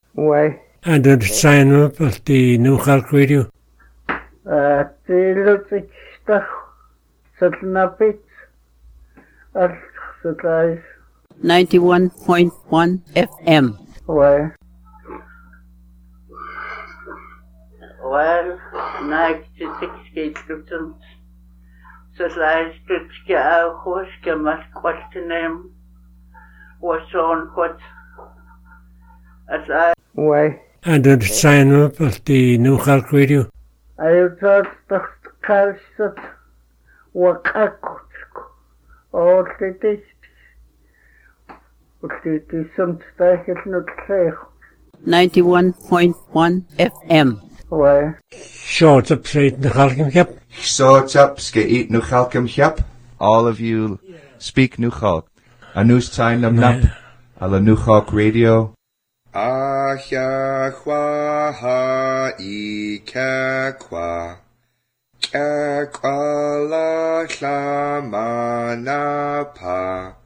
Why? And did sign up at the New Halk Radio? The stuff, certain bits, exercise. 91.1 FM. Why? Well, 96 Luton. So I stood a horse, must question him. Was on what? As I. Why? And did sign up at the New Halk Radio? I thought the cars that were all the days. But it is some stuff is not clear. 91.1 FM. Why? Short up straight the Halkim Cap. Short up skate New Halkim Cap. All of you speak New Halk. A news time nam nap. Ala New Halk Radio. Ahya kwa ha I kwa. Kwa la la ma na pa.